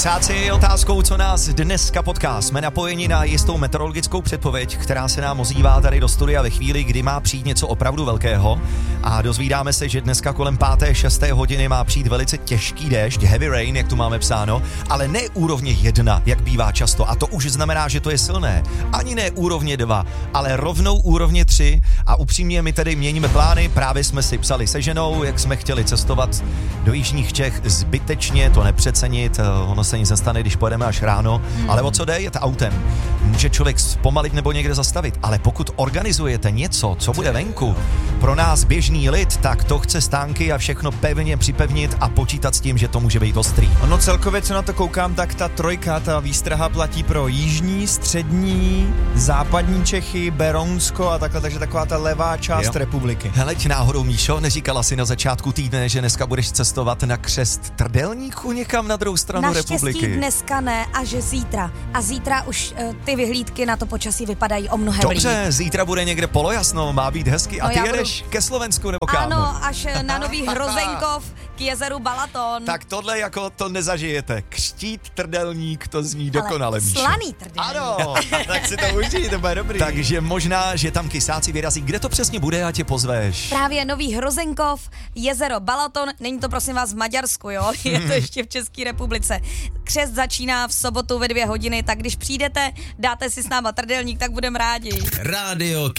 Kysáci je otázkou, co nás dneska potká. Jsme napojeni na jistou meteorologickou předpověď, která se nám ozývá tady do studia ve chvíli, kdy má přijít něco opravdu velkého. A dozvídáme se, že dneska kolem 5. 6. hodiny má přijít velice těžký déšť, heavy rain, jak tu máme psáno, ale ne úrovně 1, jak bývá často. A to už znamená, že to je silné. Ani ne úrovně 2, ale rovnou úrovně 3. A upřímně my tedy měníme plány. Právě jsme si psali se ženou, jak jsme chtěli cestovat do jižních Čech zbytečně, to nepřecenit. Ono se nic nestane, když pojedeme až ráno, ale o co jde, jet autem. Může člověk zpomalit nebo někde zastavit, ale pokud organizujete něco, co bude venku, pro nás běžný lid, tak to chce stánky a všechno pevně připevnit a počítat s tím, že to může být ostrý. Ono celkově, co na to koukám, tak ta trojka, ta výstraha platí pro jižní, střední, západní Čechy, Berounsko a takhle, takže taková ta levá část republiky. Heleď náhodou, Míšo, neříkala si na začátku týdne, že dneska budeš cestovat na křest trdelníku někam na druhou stranu republiky? Naštěstí dneska ne, a že zítra. A zítra už ty vyhlídky na to počasí vypadají o mnohem líp. Dobře, zítra bude někde polojasno, má být hezky. A ty jedeš ke Slovensku nebo kam? Ano, až na Nový Hrozenkov k jezeru Balaton. Tak tohle jako to nezažijete. Křtít trdelník, to zní dokonale, Míšo. Slaný trdelník. Ano, Tak si to užij, to bude dobrý. takže možná, že tam Kysáci vyrazí. Kde to přesně bude a tě pozveš? Právě Nový Hrozenkov, jezero Balaton, není to prosím vás v Maďarsku, jo, je to ještě v České republice. Křest začíná v sobotu ve 2 hodiny, tak když přijdete, dáte si s náma trdelník, tak budeme rádi. Rádio